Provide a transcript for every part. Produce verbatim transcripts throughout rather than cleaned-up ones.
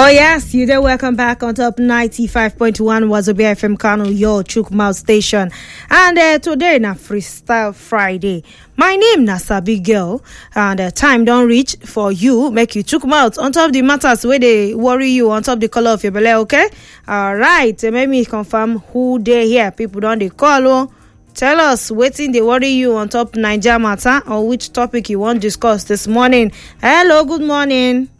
yes, you there. Welcome back on top ninety-five point one Wazobia F M Kano, your Chukmau station. And uh, today na Freestyle Friday. My name na Sabi Girl, and uh, time don't reach for you. Make you Chukmau on top the matters where they worry you on top the color of your belly. Okay, all right. Uh, make me confirm who they here. People don't they call. Oh, tell us waiting they worry you on top Niger matter or which topic you want to discuss this morning. Hello, good morning.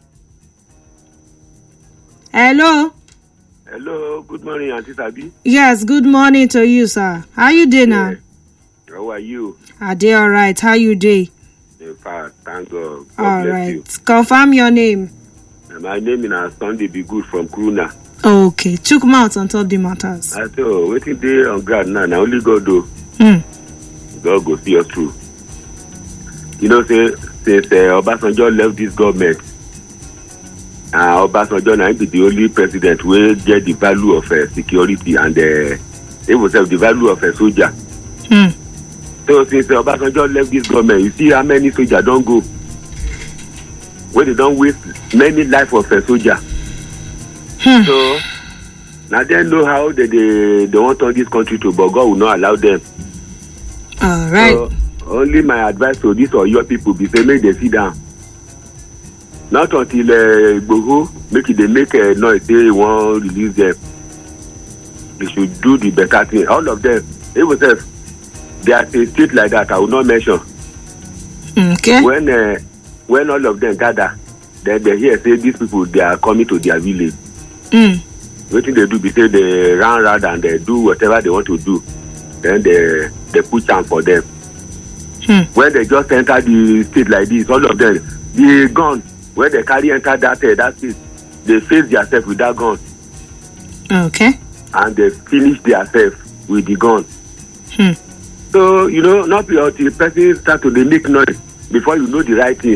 Hello. Hello, good morning, Auntie Sabi. Yes, good morning to you, sir. How you doing now? Yeah. How are you? I dey all right. How you doing? In fact, thank God. God All bless right. you. Confirm your name. Uh, My name is Sunday Be Good from Kruna. Okay. Chook mouth on top the matters. I say, oh, waiting there on ground now. Now only God do. Hmm. God go see us through. You know, say, since uh, Obasanjo left this government, uh, Obasanjo now be the only president who get the value of uh, security and uh, it was uh, the value of a soldier. Hmm. So since uh, Obasanjo left this government, you see how many soldiers don't go. Where they don't waste many life of a soldier. Hmm. So now they know how they, they, they want turn this country to, but God will not allow them. All right. So only my advice to this or your people be say make they sit down. Not until uh, Igboho make it they make a noise say they won't release them. They should do the better thing. All of them, even if they are a state like that, I will not mention. Okay. When uh, when all of them gather, then they hear say these people they are coming to their village. Hmm. What thing they do be say they run around and they do whatever they want to do. Then they they put down for them. Hmm. When they just enter the state like this, all of them, the gun, when they carry enter that uh, that state, they face themselves with that gun Okay. and they finish themselves with the gun. Hmm. So, you know, not be until the person start to dey make noise before you know the right thing.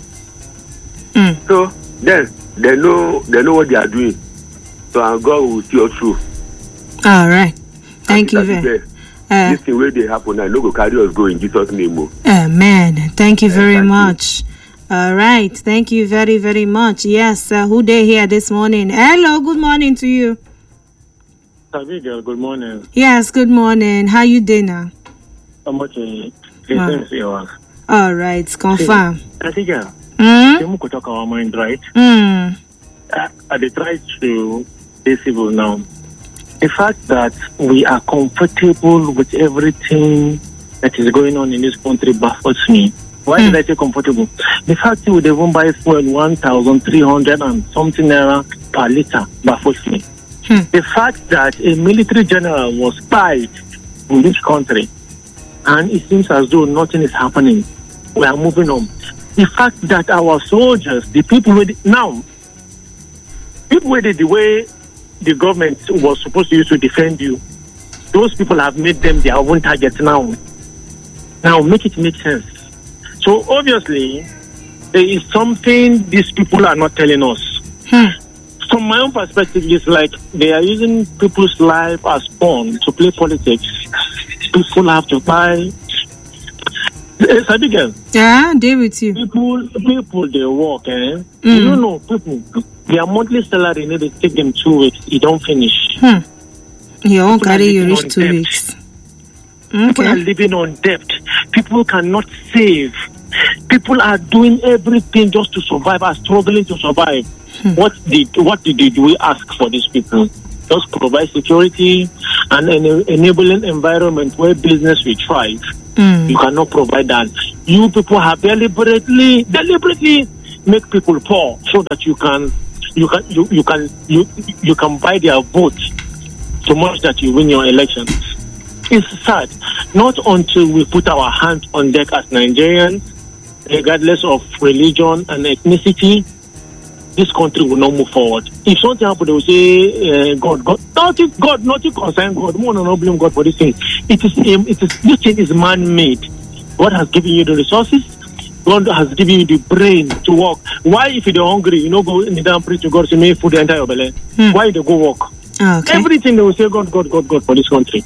Hmm. So then they know they know what they are doing. So and God will see us through. All right. Thank you That is very there. uh, This thing where they happen now, no go carry us go in Jesus' name. Oh. Amen. Thank you very thank you. much. All right. Thank you very, very much. Yes, uh, who they here this morning? Hello, good morning to you. Sabi girl, good morning. Yes, good morning. How you doing now? I'm watching. Wow. All right. Confirm. Sabi girl, Hmm? you could talk our mind, right? Hmm. Uh, I dey try to be civil now. The fact that we are comfortable with everything that is going on in this country baffles me. Why Hmm. did I say comfortable? The fact that we even buy fuel one thousand three hundred and something naira per liter baffles me. Hmm. The fact that a military general was spied in this country and it seems as though nothing is happening. We are moving on. The fact that our soldiers, the people with now, people with it, the way the government was supposed to use to defend you, those people have made them their own targets now. Now make it make sense. So obviously, there is something these people are not telling us. Hmm. From my own perspective, it's like they are using people's life as pawn to play politics. People have to buy. It's a big girl. Yeah, deal with you. People, people, they work, eh? Mm. You don't know, people, their monthly salary need to take them two weeks. It don't finish. Hmm. You won't People are carry you living reach on two debt. weeks. People are Okay. living on debt. People cannot save. People are doing everything just to survive, are struggling to survive. Hmm. What did what did we ask for these people? Just provide security and an enabling environment where business will thrive. Hmm. You cannot provide that. You people have deliberately, deliberately make people poor so that you can, you can, you, you can, you you can buy their vote so much that you win your elections. It's sad. Not until we put our hands on deck as Nigerians, regardless of religion and ethnicity, this country will not move forward. If something happens, they will say, uh, God, God, nothing, God, nothing concern God. We will not blame God for this thing. It is, um, it is, this thing is man-made. God has given you the resources. God has given you the brain to work. Why, if you're hungry, you know, go in the damn pray to God, say, may food enter your belly. Hmm. Why they go work? Okay. Everything they will say, God, God, God, God for this country.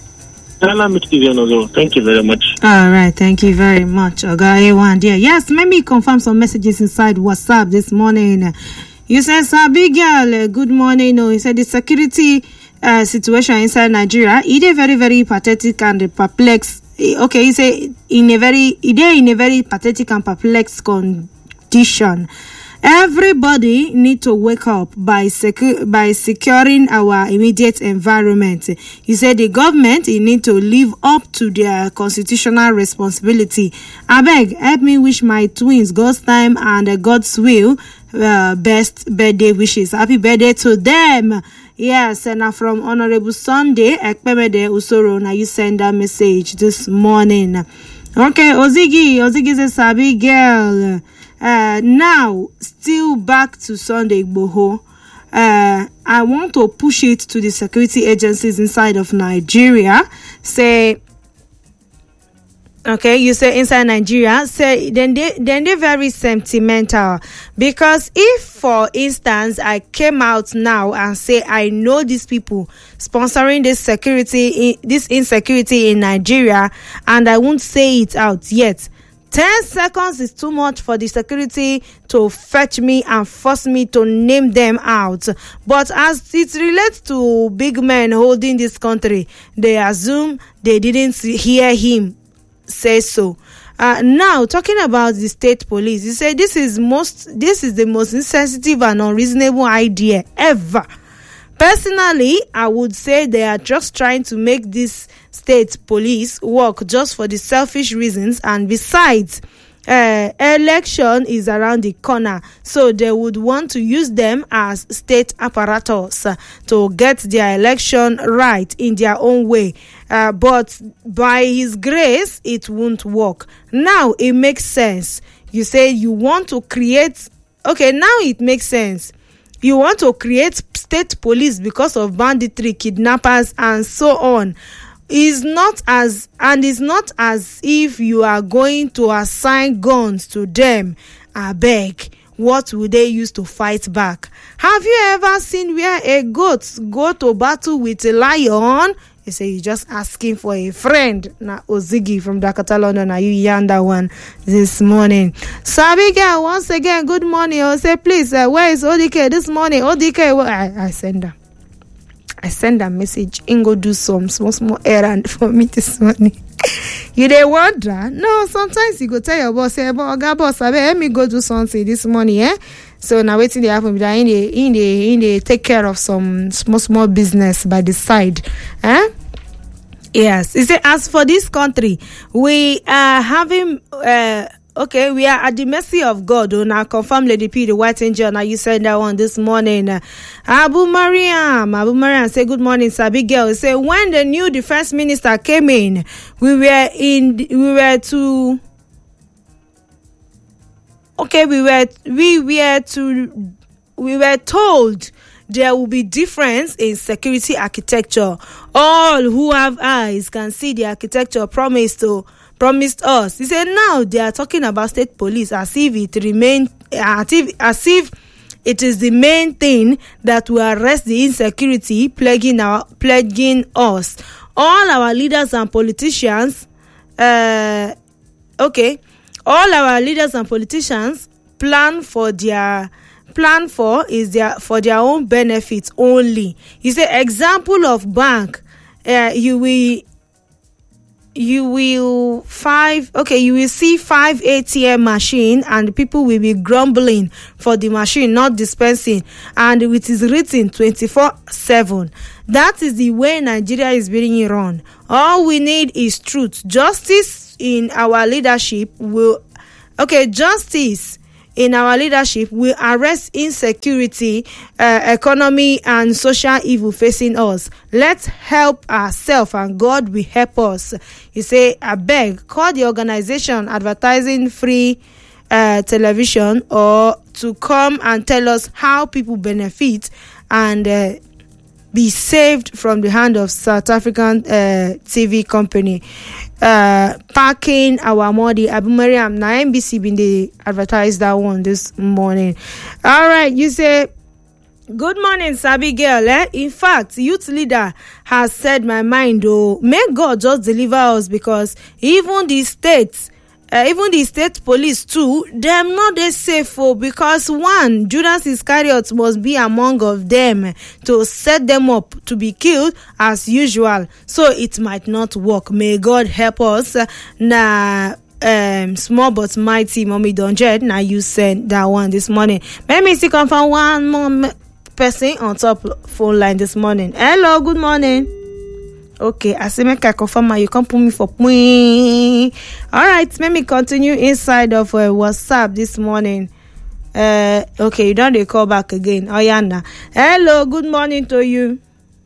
Thank you very much. All right, thank you very much, Oga A one. Dear, yes, let me confirm some messages inside WhatsApp this morning. You said, Sabi girl, uh, good morning. No, you said the security uh, situation inside Nigeria, it is very, very pathetic and perplexed. Okay, you say in a very, it is in a very pathetic and perplexed condition. Everybody need to wake up by secu- by securing our immediate environment. You said the government you need to live up to their constitutional responsibility. I beg, help me wish my twins God's time and uh, God's will uh, best birthday wishes. Happy birthday to them. Yes, and uh, from Honorable Sunday Ekpemede Usoro. Now you send that message this morning. Okay, Ozigi, Ozigi is a Sabi girl. Uh, now, still back to Sunday Igboho. Uh, I want to push it to the security agencies inside of Nigeria. Say, okay, you say inside Nigeria. Say then they then they're very sentimental, because if, for instance, I came out now and say I know these people sponsoring this security, this insecurity in Nigeria, and I won't say it out yet. Ten seconds is too much for the security to fetch me and force me to name them out. But as it relates to big men holding this country, they assume they didn't hear him say so. Uh, now, talking about the state police, you say this is most, this is the most insensitive and unreasonable idea ever. Personally, I would say they are just trying to make this state police work just for the selfish reasons, and besides, uh, election is around the corner, so they would want to use them as state apparatus uh, to get their election right in their own way. Uh, but by His grace, it won't work. Now it makes sense. You say you want to create. Okay, now it makes sense. You want to create state police because of banditry, kidnappers, and so on. Is not as and it's not as if you are going to assign guns to them. I beg, what will they use to fight back? Have you ever seen where a goat go to battle with a lion? You say you're just asking for a friend. Now, Ozigi from Dakota, London, are you yonder one this morning? Sabi girl, once again, good morning. I'll say, please, uh, where is O D K this morning? O D K, well, I, I send her. I send a message and go do some small, small errand for me this morning. You dey wonder? No, sometimes you go tell your boss, hey, but boss, I let me go do something this morning, eh? So now waiting they happen, in the in the in the take care of some small small business by the side, eh? Yes, you see, as for this country, we are having uh okay, we are at the mercy of God. Oh, now confirm Lady P, the White Angel. Now you said that one this morning. Uh, Abu Mariam, Abu Mariam, say good morning, Sabi girl. Say when the new defense minister came in, we were in, we were to. Okay, we were we were to we were told there will be difference in security architecture. All who have eyes can see the architecture promised to promised us. He said now they are talking about state police as if it remain as if as if it is the main thing that will arrest the insecurity plaguing our plaguing us. All our leaders and politicians, uh, okay. All our leaders and politicians plan for their plan for is their for their own benefits only. You say example of bank, uh, you will you will five okay you will see five A T M machine and people will be grumbling for the machine not dispensing, and it is written twenty-four seven. That is the way Nigeria is being run. All we need is truth, justice in our leadership will okay justice in our leadership will arrest insecurity, uh, economy and social evil facing us. Let's help ourselves and God will help us. You say, I beg, call the organization advertising free uh, television or to come and tell us how people benefit and uh, be saved from the hand of South African uh, T V company. Uh, parking our money. Abu Mariam, na N B C been they advertise that one this morning. All right, you say, good morning, Sabi girl. Eh? In fact, youth leader has said my mind. Oh, may God just deliver us, because even the states Uh, even the state police too, them not dey safe oh, because one, Judas Iscariot must be among of them to set them up to be killed as usual. So it might not work. May God help us. Na um, small but mighty Mommy Donjet. Now you send that one this morning. Let me see confirm one more person on top phone line this morning. Hello, good morning. Okay, I say make I confirm you can't put me for point. All right, let me continue inside of uh, WhatsApp this morning. Uh, okay, you don't they call back again. Oyana. Hello, good morning to you.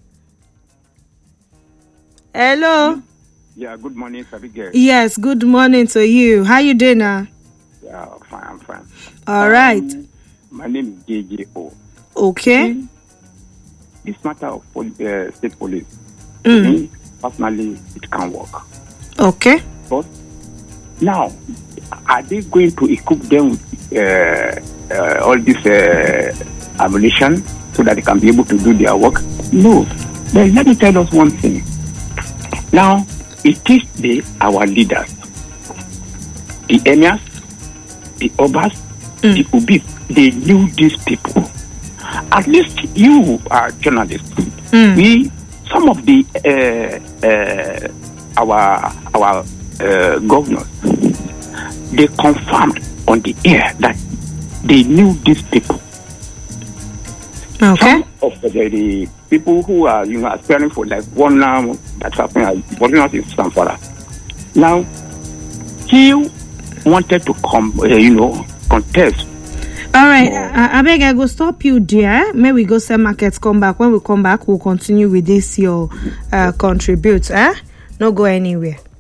Hello. Yeah, good morning, Abigail. Yes, good morning to you. How you doing now? Yeah, fine, I'm fine. All um, right. My name is J J O. Okay. This matter of uh, state police, Mm. me, personally, it can work. Okay. But now, are they going to equip them with uh, uh, all this uh, ammunition so that they can be able to do their work? No. Then let me tell us one thing. Now, it is the our leaders, the emirs, the obas, mm. the ubis. They knew these people. At least you are journalists. Mm. We, some of the uh, uh, our our uh, governors, they confirmed on the air that they knew these people. Okay. Some of the, the people who are, you know, aspiring for like one now that's happening, but not in Zamfara. Now, he wanted to come, uh, you know, contest. All right, I, I beg I go stop you there. May we go sell markets, come back. When we come back, we'll continue with this your uh, contribute. Eh? No go anywhere.